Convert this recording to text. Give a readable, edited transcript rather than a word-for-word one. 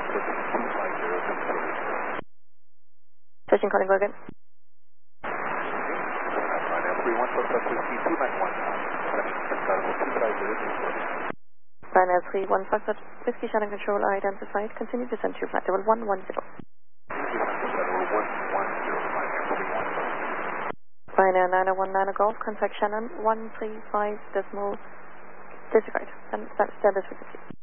Switching calling, go again. Ryanair 31 Foxtrot, Whiskey Shannon Control identified. Continue to descend to flight level 110. Ryanair 9019 Golf, contact Shannon 135 decimal disregard and stand as frequency.